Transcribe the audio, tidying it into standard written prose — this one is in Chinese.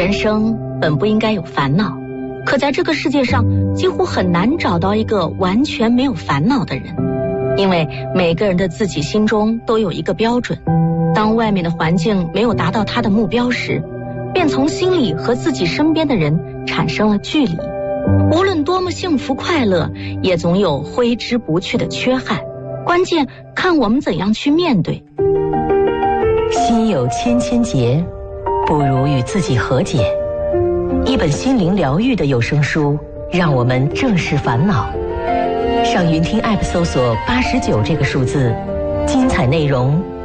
人生本不应该有烦恼，可在这个世界上几乎很难找到一个完全没有烦恼的人，因为每个人的自己心中都有一个标准，当外面的环境没有达到他的目标时，便从心里和自己身边的人产生了距离。无论多么幸福快乐，也总有挥之不去的缺憾，关键看我们怎样去面对。 心有千千结，不如与自己和解。一本心灵疗愈的有声书，让我们正视烦恼。上云听 App 搜索89这个数字，精彩内容